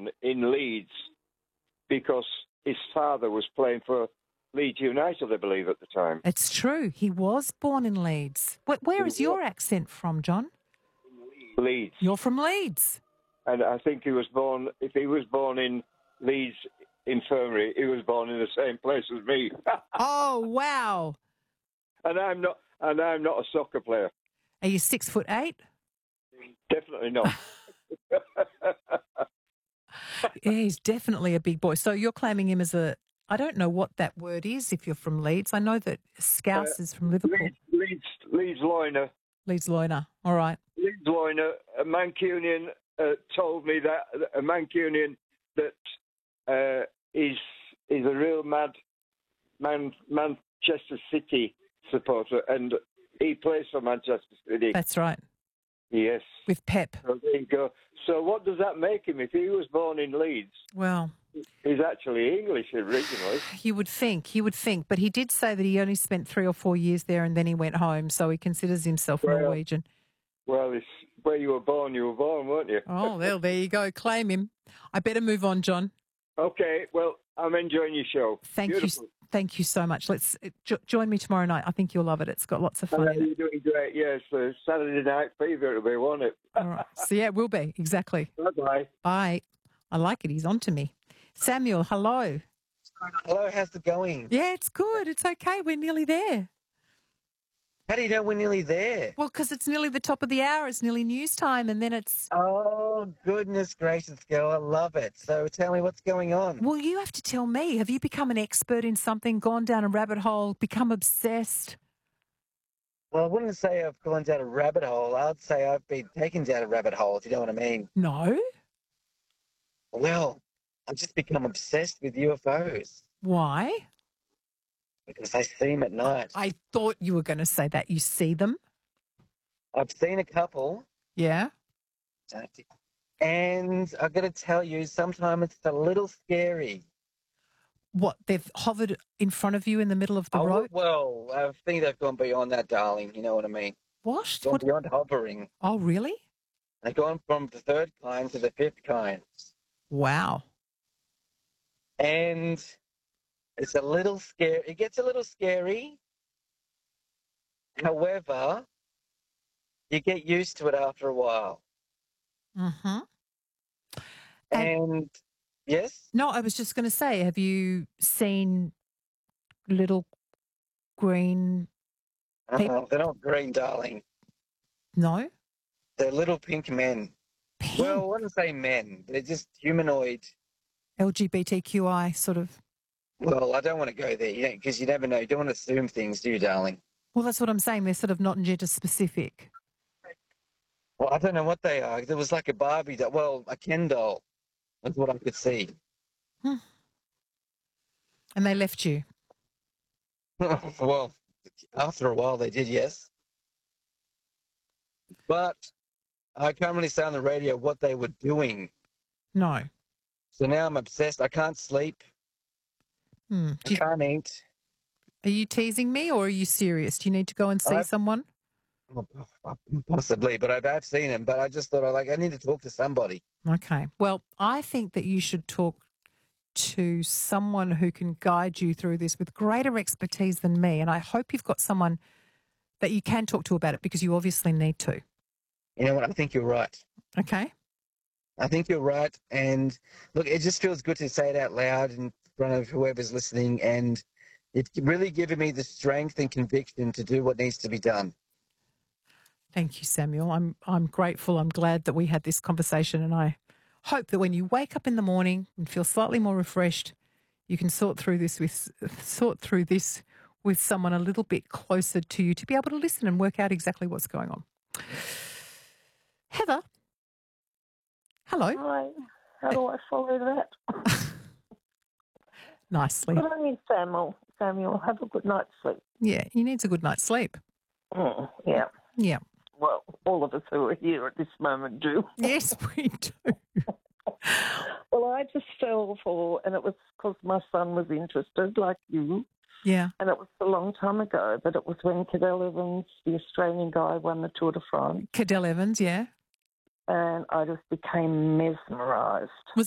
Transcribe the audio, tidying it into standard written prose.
born in Leeds because his father was playing for Leeds United, I believe, at the time. It's true. He was born in Leeds. Where is your accent from, John? Leeds. You're from Leeds. And I think if he was born in Leeds Infirmary, he was born in the same place as me. Oh, wow. And I'm not a soccer player. Are you 6'8"? Definitely not. Yeah, he's definitely a big boy. So you're claiming him as I don't know what that word is if you're from Leeds. I know that Scouse is from Liverpool. Leeds Loiner. Leeds Loiner. All right. Leeds Loiner, a Mancunian told me that a Mancunian that is a real Manchester City supporter, and he plays for Manchester City. That's right. Yes. With Pep. So there you go. So what does that make him? If he was born in Leeds, well, he's actually English originally. You would think, but he did say that he only spent 3 or 4 years there and then he went home, so he considers himself Norwegian. Well, it's where you were born, weren't you? Oh, well, there you go. Claim him. I better move on, John. Okay, well, I'm enjoying your show. Thank you so much. Let's join me tomorrow night. I think you'll love it. It's got lots of fun in it. You're doing great. Yes, Saturday Night Fever it'll be, won't it? All right. So, yeah, it will be. Exactly. Bye-bye. Bye. I like it. He's on to me. Samuel, hello. Hello, how's it going? Yeah, it's good. It's okay. We're nearly there. How do you know we're nearly there? Well, because it's nearly the top of the hour. It's nearly news time, and then it's... Oh, goodness gracious, girl. I love it. So tell me what's going on. Well, you have to tell me. Have you become an expert in something, gone down a rabbit hole, become obsessed? Well, I wouldn't say I've gone down a rabbit hole. I'd say I've been taken down a rabbit hole, if you know what I mean. No. Well, I've just become obsessed with UFOs. Why? Because I see them at night. I thought you were going to say that. You see them? I've seen a couple. Yeah. And I've got to tell you, sometimes it's a little scary. What, they've hovered in front of you in the middle of the road? Well, I think they've gone beyond that, darling. You know what I mean? What? Gone beyond hovering. Oh, really? They've gone from the third kind to the fifth kind. Wow. And it's a little scary. It gets a little scary. However, you get used to it after a while. Mm-hmm. And yes? No, I was just going to say, have you seen little green people? They're not green, darling. No? They're little pink men. Pink? Well, I wouldn't say men. They're just humanoid. LGBTQI sort of. Well, I don't want to go there, because you never know. You don't want to assume things, do you, darling? Well, that's what I'm saying. They're sort of not gender specific. Well, I don't know what they are. There was like a Barbie doll. Well, a Ken doll. That's what I could see. And they left you? Well, after a while they did, yes. But I can't really say on the radio what they were doing. No. So now I'm obsessed. I can't sleep. I can't eat. Are you teasing me or are you serious? Do you need to go and see someone? Possibly, but I've seen him. But I just thought I need to talk to somebody. Okay. Well, I think that you should talk to someone who can guide you through this with greater expertise than me. And I hope you've got someone that you can talk to about it because you obviously need to. You know what? I think you're right. Okay. I think you're right. And look, it just feels good to say it out loud in front of whoever's listening. And it's really given me the strength and conviction to do what needs to be done. Thank you, Samuel. I'm grateful. I'm glad that we had this conversation, and I hope that when you wake up in the morning and feel slightly more refreshed, you can sort through this with someone a little bit closer to you to be able to listen and work out exactly what's going on. Heather, hello. Hi. How do I follow that? Nicely. Good on you, Samuel. Samuel, have a good night's sleep. Yeah, he needs a good night's sleep. Yeah. Yeah. Well, all of us who are here at this moment do. Yes, we do. Well, I just fell for, and it was because my son was interested, like you. Yeah. And it was a long time ago, but it was when Cadell Evans, the Australian guy, won the Tour de France. Cadell Evans, yeah. And I just became mesmerised. Was